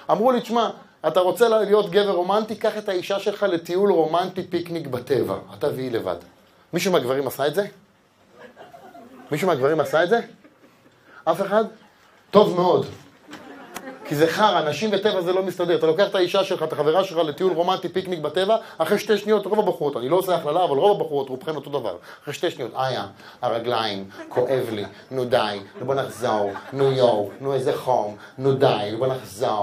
אמרו לי, תשמע, אתה רוצה להיות גבר רומנטי, קח את האישה שלך לטיול רומנטי פיקניק בטבע. אתה והיא לבד. מישהו מהגברים עשה את זה? מישהו מהגברים עשה את זה? אף אחד? טוב מאוד. כי זה חר, אנשים וטבע זה לא מסתדר. אתה לוקח את האישה שלך, את החברה שלך לטיול רומנטי פיקניק בטבע, אחרי 2 שניות, רוב הבחורות, אני לא עושה הכללה, אבל רוב הבחורות, רובכן אותו דבר. אחרי 2 שניות, הרגליים, כואב לי, נו די, בוא נחזור, נו יו, נו איזה חום, נו די, בוא נחזור.